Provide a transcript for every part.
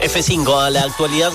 F5 a la actualidad.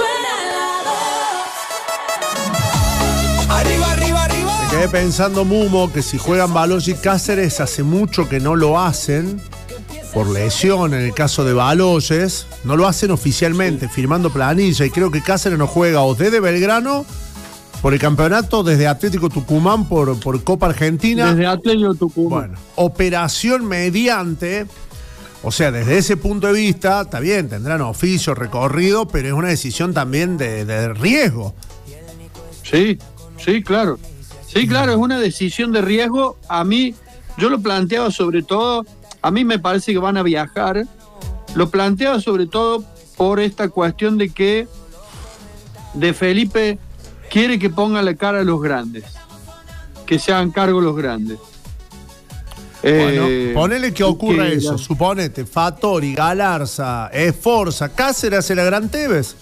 Arriba, arriba, arriba. Me quedé pensando, Mumo, que si juegan Baloy y Cáceres hace mucho que no lo hacen, por lesión en el caso de Baloyes, no lo hacen oficialmente, firmando planilla, y creo que Cáceres no juega o desde Belgrano, por el campeonato, desde Atlético Tucumán, por Copa Argentina. Desde Atlético Tucumán. Bueno, operación mediante, o sea, desde ese punto de vista, está bien, tendrán oficio, recorrido, pero es una decisión también de riesgo. Sí, sí, claro. Sí, claro, es una decisión de riesgo. A mí, yo lo planteaba sobre todo, a mí me parece que van a viajar, lo planteaba sobre todo por esta cuestión de que De Felipe quiere que ponga la cara a los grandes, que se hagan cargo los grandes. Bueno, ponele que ocurra eso, suponete, Fattori, Galarza, Esforza, Cáceres hace la Gran Tevez.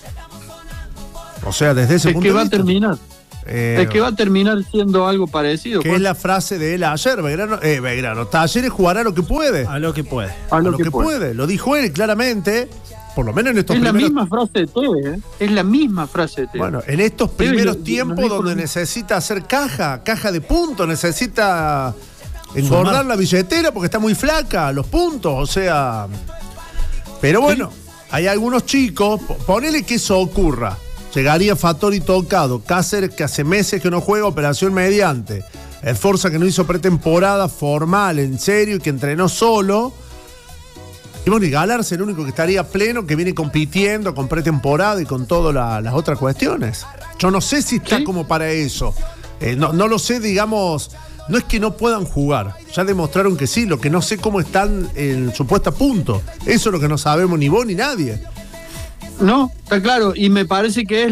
O sea, desde ese punto de vista. Es que va a terminar siendo algo parecido. Que es la frase de él ayer, Belgrano, Talleres jugará a lo que puede. A lo que puede. A lo que puede. Lo dijo él claramente, por lo menos en estos primeros... Es la misma frase de Tevez, ¿eh? Es la misma frase de Tevez. Bueno, en estos primeros tiempos donde necesita hacer caja de puntos, necesita engordar la billetera porque está muy flaca, los puntos, o sea... Pero bueno, hay algunos chicos, ponele que eso ocurra. Llegaría Fattori tocado, Cáceres que hace meses que no juega, operación mediante, Esforza que no hizo pretemporada formal, en serio, y que entrenó solo. Y bueno, y Galarza el único que estaría pleno, que viene compitiendo con pretemporada y con todas las otras cuestiones. Yo no sé si está como para eso. No lo sé, digamos, no es que no puedan jugar. Ya demostraron que sí, lo que no sé cómo están en su puesta a punto. Eso es lo que no sabemos ni vos ni nadie. No, está claro, y me parece que es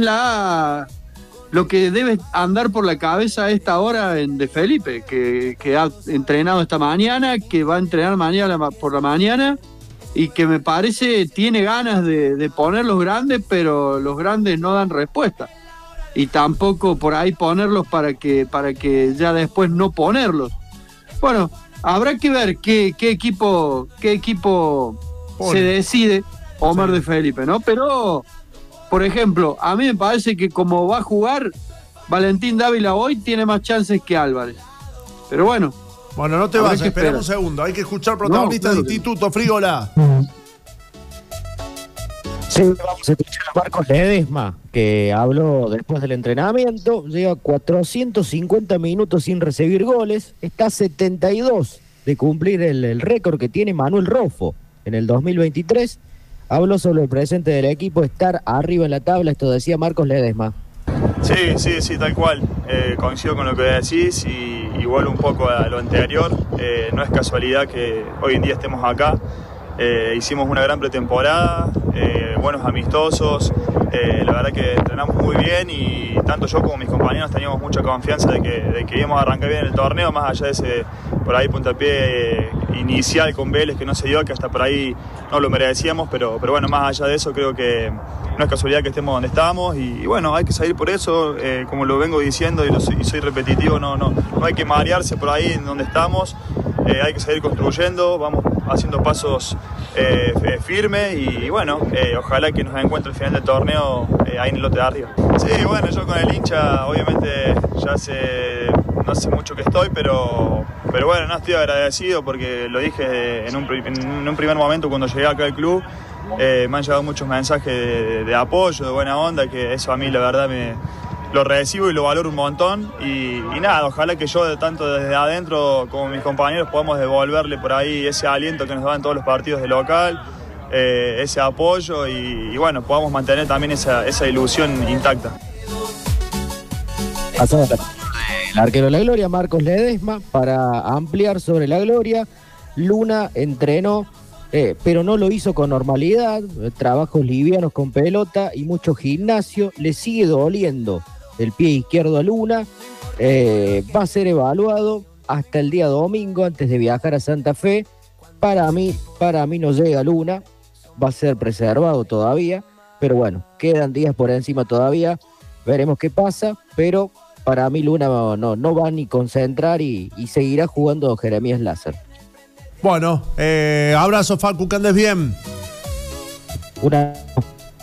lo que debe andar por la cabeza a esta hora en De Felipe, que ha entrenado esta mañana, que va a entrenar mañana por la mañana, y que me parece tiene ganas de poner los grandes, pero los grandes no dan respuesta. Y tampoco por ahí ponerlos para que ya después no ponerlos. Bueno, habrá que ver qué equipo se decide Omar De Felipe, ¿no? Pero, por ejemplo, a mí me parece que como va a jugar, Valentín Dávila hoy tiene más chances que Álvarez. Pero bueno. Bueno, no te vayas, espera un segundo. Hay que escuchar protagonistas de Instituto Frígola. Sí, vamos a escuchar a Marcos Ledesma, que habló después del entrenamiento. Lleva 450 minutos sin recibir goles. Está a 72 de cumplir el récord que tiene Manuel Rofo en el 2023. Habló sobre el presente del equipo, estar arriba en la tabla, esto decía Marcos Ledesma. Sí, tal cual. Coincido con lo que decís y igual un poco a lo anterior. No es casualidad que hoy en día estemos acá. Hicimos una gran pretemporada, buenos amistosos, la verdad que entrenamos muy bien y tanto yo como mis compañeros teníamos mucha confianza de que íbamos a arrancar bien el torneo, más allá de ese por ahí puntapié inicial con Vélez que no se dio, que hasta por ahí no lo merecíamos, pero bueno, más allá de eso creo que no es casualidad que estemos donde estamos y bueno, hay que salir por eso, como lo vengo diciendo y soy repetitivo, no hay que marearse por ahí en donde estamos, hay que seguir construyendo, vamos haciendo pasos firmes y bueno, ojalá que nos encuentre al final del torneo ahí en el lote de arriba. Sí, bueno, yo con el hincha obviamente ya no hace mucho que estoy, pero bueno, no estoy agradecido porque lo dije en un primer momento cuando llegué acá al club, me han llegado muchos mensajes de apoyo, de buena onda, que eso a mí la verdad lo recibo y lo valoro un montón y nada, ojalá que yo tanto desde adentro como mis compañeros podamos devolverle por ahí ese aliento que nos dan todos los partidos de local, ese apoyo y bueno, podamos mantener también esa ilusión intacta. El arquero de la Gloria, Marcos Ledesma, para ampliar sobre la Gloria. Luna entrenó, pero no lo hizo con normalidad, trabajos livianos con pelota y mucho gimnasio. Le sigue doliendo el pie izquierdo a Luna, va a ser evaluado hasta el día domingo antes de viajar a Santa Fe. Para mí no llega Luna, va a ser preservado todavía, pero bueno, quedan días por encima todavía, veremos qué pasa, pero para mí Luna no va ni concentrar y seguirá jugando Jeremías Lázaro. Bueno, abrazo Facu, que andes bien.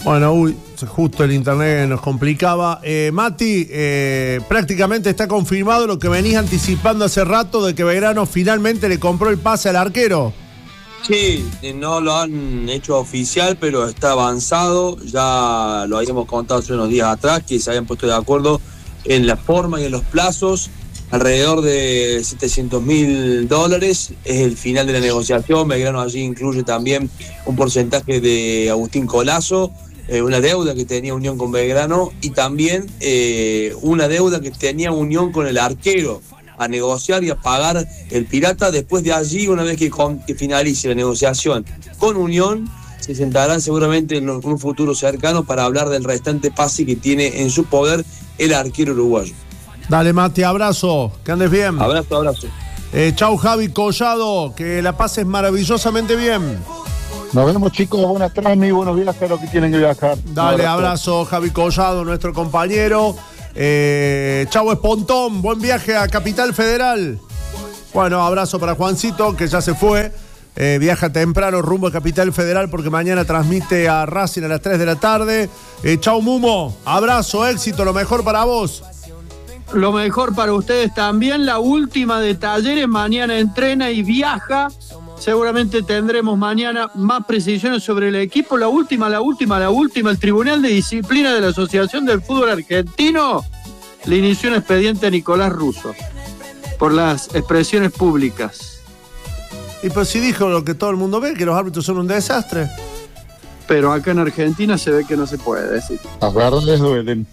Bueno, justo el internet nos complicaba. Mati, prácticamente está confirmado lo que venís anticipando hace rato de que Belgrano finalmente le compró el pase al arquero. Sí, no lo han hecho oficial, pero está avanzado. Ya lo habíamos contado hace unos días atrás, que se habían puesto de acuerdo en la forma y en los plazos. Alrededor de $700.000 es el final de la negociación. Belgrano allí incluye también un porcentaje de Agustín Colazo, una deuda que tenía Unión con Belgrano y también una deuda que tenía Unión con el arquero, a negociar y a pagar el Pirata. Después de allí, una vez que finalice la negociación con Unión, se sentarán seguramente en un futuro cercano para hablar del restante pase que tiene en su poder el arquero uruguayo. Dale, Mati, abrazo, que andes bien. Abrazo. Chau, Javi Collado, que la pases maravillosamente bien. Nos vemos, chicos, buenas tardes y buenos viajes a los que tienen que viajar. Dale, abrazo, Javi Collado, nuestro compañero. Chau, Espontón, buen viaje a Capital Federal. Bueno, abrazo para Juancito, que ya se fue. Viaja temprano rumbo a Capital Federal porque mañana transmite a Racing a las 3 de la tarde. Chau, Mumo, abrazo, éxito, lo mejor para vos. Lo mejor para ustedes también. La última de Talleres, mañana entrena y viaja. Seguramente tendremos mañana más precisiones sobre el equipo. La última. El Tribunal de Disciplina de la Asociación del Fútbol Argentino le inició un expediente a Nicolás Russo por las expresiones públicas. Y pues si dijo lo que todo el mundo ve, que los árbitros son un desastre. Pero acá en Argentina se ve que no se puede decir. Las verdades duelen.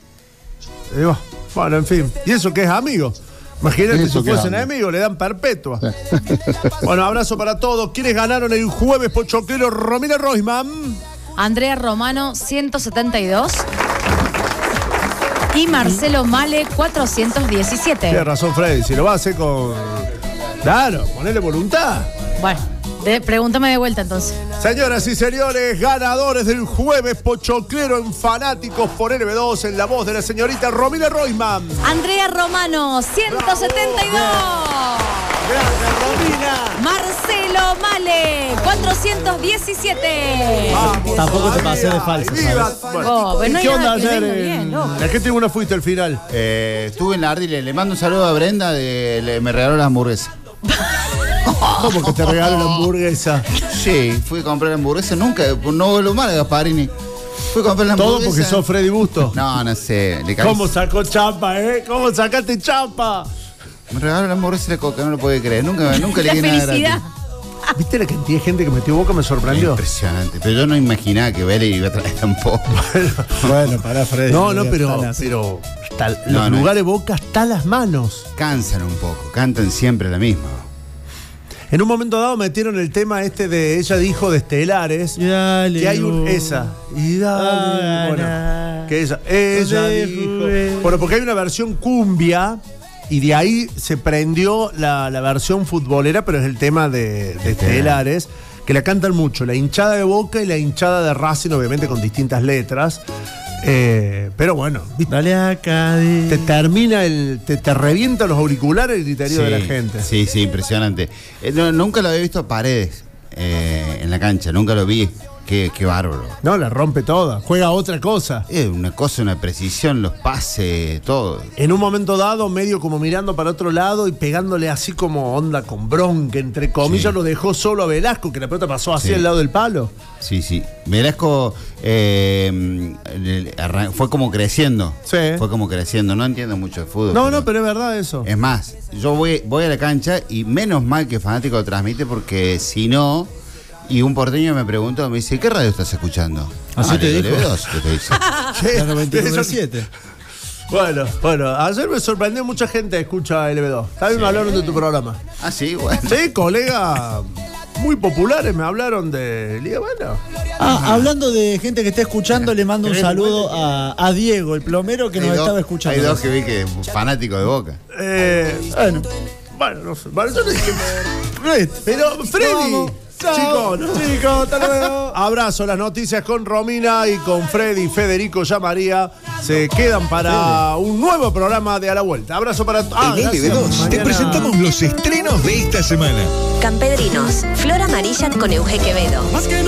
Bueno, en fin. Y eso que es amigo. Imagínate, si fuesen amigos, le dan perpetua. Bueno, abrazo para todos. ¿Quiénes ganaron el jueves pochoclero? Romina Roisman. Andrea Romano, 172. Y Marcelo Male, 417. Tiene razón, Freddy. Si lo va a hacer con... Claro, ponele voluntad. Bueno, pregúntame de vuelta entonces. Señoras y señores, ganadores del jueves pochoclero en Fanáticos por LB2, en la voz de la señorita Romina Roisman. Andrea Romano, 172. Gracias, Romina. Marcelo Male, 417. Tampoco te pasé de falso, ¿sabes? Bueno, pero no ¿Qué hay onda nada que ayer? venga bien, loco. ¿A qué tribuna fuiste al final? Estuve en la Ardile. Le mando un saludo a Brenda, me regaló las hamburguesas. ¿Cómo que te regaló la hamburguesa? Sí, fui a comprar la hamburguesa. Nunca, no vuelvo mal a Gasparini. Fui a comprar la hamburguesa. ¿Todo porque sos Freddy Busto? No sé. ¿Cómo sacó chapa, ¿Cómo sacaste chapa? Me regaló la hamburguesa de Coca, no lo puede creer. Nunca le di nada felicidad. gratis. ¿Viste la cantidad de gente que metió Boca? Me sorprendió. Impresionante. Pero yo no imaginaba que Vélez iba a traer tampoco. Bueno, pará, Freddy. No, pero los lugares Boca hasta las manos. Cansan un poco, cantan siempre la misma. En un momento dado metieron el tema de ella dijo de Estelares, Dale, que hay esa. Y dale, bueno, que ella dijo. Bueno, porque hay una versión cumbia y de ahí se prendió la versión futbolera, pero es el tema de Estelares, que la cantan mucho, la hinchada de Boca y la hinchada de Racing, obviamente con distintas letras. Pero bueno, dale acá. Te termina te revienta los auriculares el griterío de la gente. Sí, impresionante. Nunca lo había visto a Paredes en la cancha, nunca lo vi. Qué bárbaro. No, la rompe toda, juega otra cosa. Es una precisión, los pases, todo. En un momento dado, medio como mirando para otro lado y pegándole así como onda con bronca, entre comillas, lo dejó solo a Velasco, que la pelota pasó así al lado del palo. Sí. Velasco fue como creciendo. Sí. Fue como creciendo. No entiendo mucho de fútbol. No, pero es verdad eso. Es más, yo voy a la cancha y menos mal que Fanático lo transmite, porque si no... Y un porteño me preguntó, me dice, ¿qué radio estás escuchando? Así te dijo. LB2, ¿qué te dice? La 99.7. Bueno, ayer me sorprendió, mucha gente escucha LB2. También me hablaron de tu programa. Ah, sí, bueno. Sí, colegas muy populares me hablaron de Liga. Bueno. Hablando de gente que está escuchando, le mando un saludo a Diego, el plomero que nos estaba escuchando. Hay dos que vi que es fanático de Boca. Bueno, no sé. Bueno, yo le dije. Pero, Freddy. Chicos, hasta luego. Abrazo, las noticias con Romina y con Freddy, Federico, ya María. Se quedan para un nuevo programa de A la Vuelta. Abrazo para todos. En LB2 te presentamos los estrenos de esta semana. Campedrinos, Flor Amarilla con Euge Quevedo.